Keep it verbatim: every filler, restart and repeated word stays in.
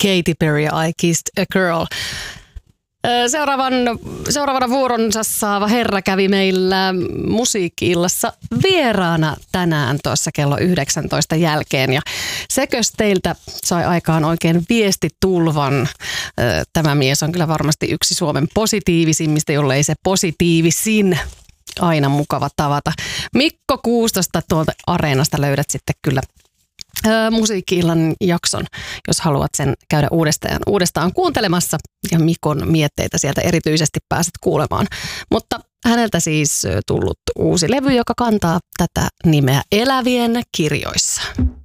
Katy Perry, I Kissed a Girl. Seuraavan, seuraavana vuoronsa saava herra kävi meillä musiikki-illassa vieraana tänään tuossa kello yhdeksäntoista jälkeen. Ja sekös teiltä sai aikaan oikein viestitulvan. Tämä mies on kyllä varmasti yksi Suomen positiivisimmista, jollei se positiivisin. Aina mukava tavata. Mikko Kuustosta tuolta Areenasta löydät sitten kyllä musiikki-illan jakson, jos haluat sen käydä uudestaan, uudestaan kuuntelemassa ja Mikon mietteitä sieltä erityisesti pääset kuulemaan. Mutta häneltä siis tullut uusi levy, joka kantaa tätä nimeä Elävien kirjoissa.